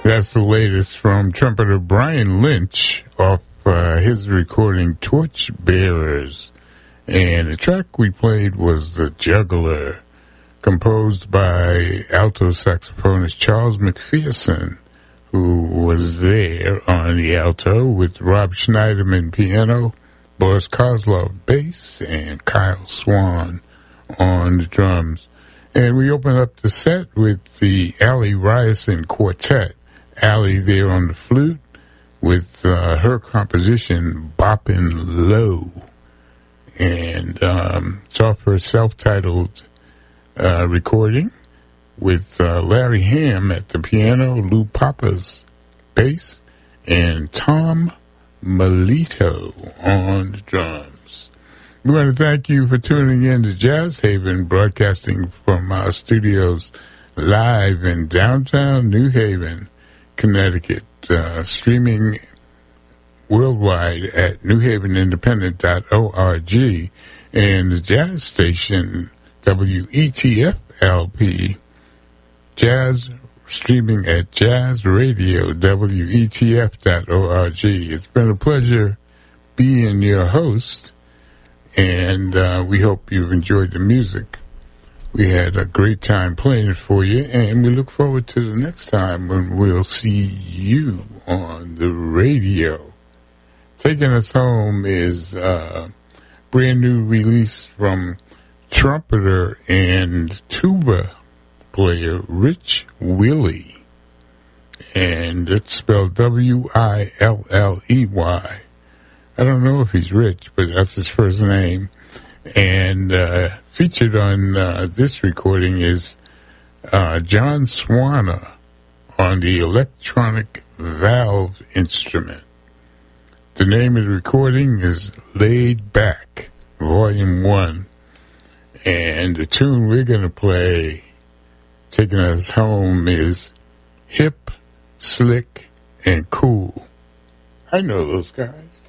That's the latest from trumpeter Brian Lynch off his recording Torchbearers. And the track we played was The Juggler, composed by alto saxophonist Charles McPherson, who was there on the alto with Rob Schneiderman piano, Boris Kozlov bass, and Kyle Swan on the drums. And we opened up the set with the Allie Ryerson Quartet. Allie there on the flute with her composition Boppin' Low. And it's off her self-titled recording with Larry Hamm at the piano, Lou Papa's bass, and Tom Melito on the drums. We want to thank you for tuning in to Jazz Haven, broadcasting from our studios live in downtown New Haven, Connecticut, streaming worldwide at newhavenindependent.org, and the jazz station WETF-LP, jazz streaming at jazzradio.wetf.org. It's been a pleasure being your host, and we hope you've enjoyed the music. We had a great time playing it for you, and we look forward to the next time when we'll see you on the radio. Taking us home is a brand new release from trumpeter and tuba player Rich Willey. And it's spelled Willey. I don't know if he's rich, but that's his first name. And featured on this recording is John Swana on the electronic valve instrument. The name of the recording is Laid Back, Volume 1. And the tune we're going to play, taking us home, is Hip, Slick, and Cool. I know those guys.